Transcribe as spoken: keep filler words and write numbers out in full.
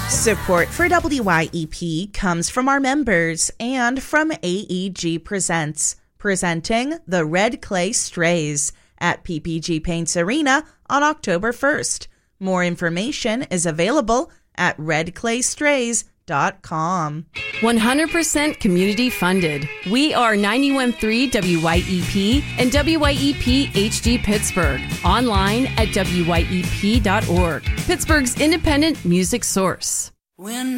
Support for W Y E P comes from our members and from A E G Presents, presenting the Red Clay Strays at P P G Paints Arena on October first. More information is available at red clay strays dot com. one hundred percent community funded. We are ninety-one point three W Y E P and W Y E P H D Pittsburgh. Online at W Y E P dot org. Pittsburgh's independent music source. When